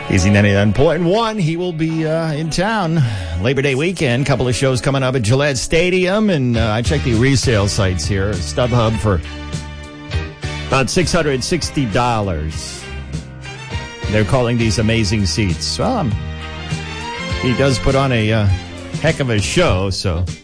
Easy 99.1. He will be in town Labor Day weekend. Couple of shows coming up at Gillette Stadium. And I checked the resale sites here. StubHub for about $660. They're calling these amazing seats. Well, he does put on a heck of a show, so